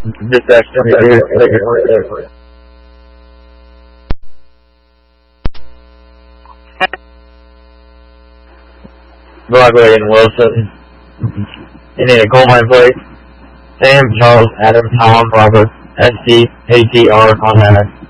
Just actually right there. Broadway and Wilson. You need a coal mine plate. Sam, Charles, Adam, Tom, Robert, SC, ATR, on that.